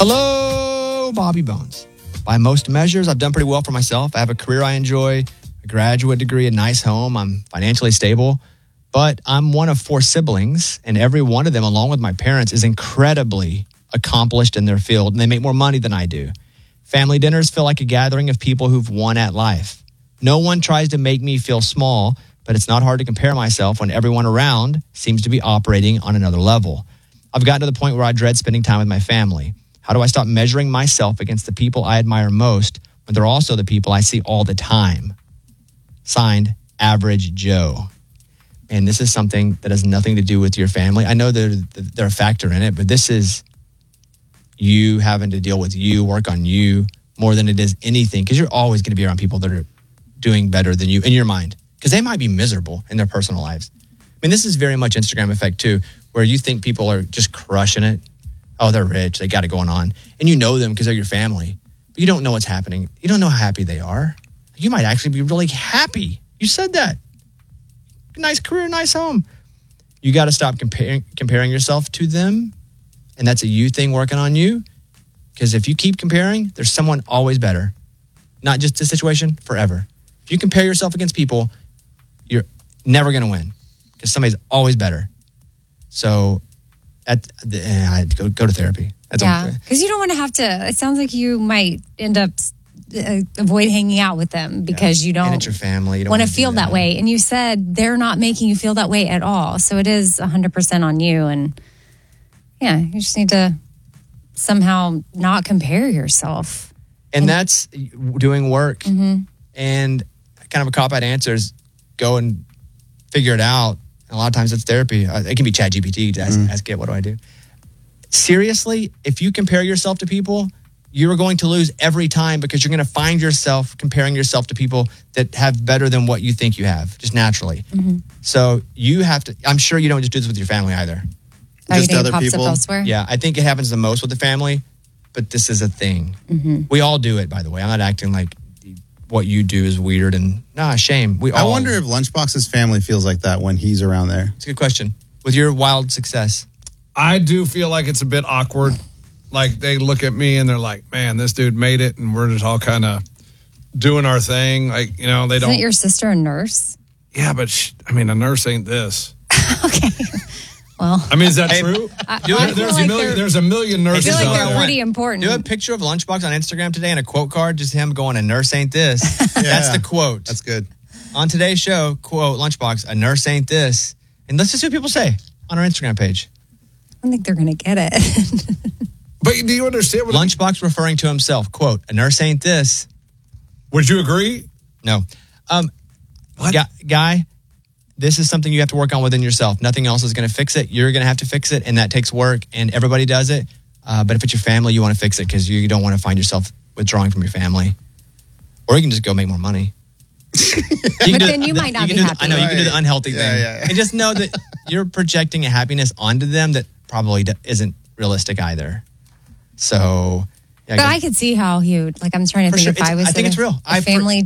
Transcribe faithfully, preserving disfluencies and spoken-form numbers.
Hello, Bobby Bones. By most measures, I've done pretty well for myself. I have a career I enjoy, a graduate degree, a nice home. I'm financially stable. But I'm one of four siblings, and every one of them, along with my parents, is incredibly accomplished in their field, and they make more money than I do. Family dinners feel like a gathering of people who've won at life. No one tries to make me feel small, but it's not hard to compare myself when everyone around seems to be operating on another level. I've gotten to the point where I dread spending time with my family. How do I stop measuring myself against the people I admire most when they're also the people I see all the time? Signed, Average Joe. And this is something that has nothing to do with your family. I know they're, they're a factor in it, but this is you having to deal with you, work on you more than it is anything, because you're always going to be around people that are doing better than you in your mind, because they might be miserable in their personal lives. I mean, this is very much Instagram effect too, where you think people are just crushing it. Oh, they're rich. They got it going on. And you know them because they're your family, but you don't know what's happening. You don't know how happy they are. You might actually be really happy. You said that. Nice career, nice home. You got to stop comparing comparing yourself to them. And that's a you thing working on you. Because if you keep comparing, there's someone always better. Not just this situation, forever. If you compare yourself against people, you're never going to win. Because somebody's always better. So, at the, eh, I'd go, go to therapy. That's yeah, because you don't want to have to, it sounds like you might end up uh, avoid hanging out with them because yeah. you don't and it's your family. You don't want to feel that. that way. And you said they're not making you feel that way at all. So it is one hundred percent on you. And yeah, you just need to somehow not compare yourself. And, and that's doing work. Mm-hmm. And kind of a cop-out answer is go and figure it out. A lot of times it's therapy. It can be ChatGPT to ask, mm. ask it, what do I do? Seriously, if you compare yourself to people, you're going to lose every time because you're going to find yourself comparing yourself to people that have better than what you think you have, just naturally. Mm-hmm. So you have to, I'm sure you don't just do this with your family either. Oh, just other people. Up elsewhere? Yeah, I think it happens the most with the family, but this is a thing. Mm-hmm. We all do it, by the way. I'm not acting like what you do is weird and nah, shame. We all. I wonder if Lunchbox's family feels like that when he's around there. It's a good question. With your wild success. I do feel like it's a bit awkward. Like they look at me and they're like, man, this dude made it and we're just all kind of doing our thing. Like, you know, they Isn't don't. Isn't your sister a nurse? Yeah, but she, I mean, a nurse ain't this. Okay. Well, I mean, is that hey, true? I, there, I there's, like a million, there's a million nurses I feel like out they're there. pretty important. Do a picture of Lunchbox on Instagram today and a quote card, just him going, a nurse ain't this. Yeah, that's the quote. That's good. On today's show, quote, Lunchbox, a nurse ain't this. And let's just see what people say on our Instagram page. I don't think they're going to get it. But do you understand? What Lunchbox I mean? Referring to himself, quote, a nurse ain't this. Would you agree? No. Um, what? Guy, guy, this is something you have to work on within yourself. Nothing else is going to fix it. You're going to have to fix it, and that takes work, and everybody does it. Uh, but if it's your family, you want to fix it because you don't want to find yourself withdrawing from your family. Or you can just go make more money. You but then the, you the, might not you be the, happy. I know, you can do the unhealthy yeah, thing. Yeah, yeah. And just know that you're projecting a happiness onto them that probably isn't realistic either. So... Yeah, but I could see how he would, like, I'm trying to think sure. if I was I think it's real. A family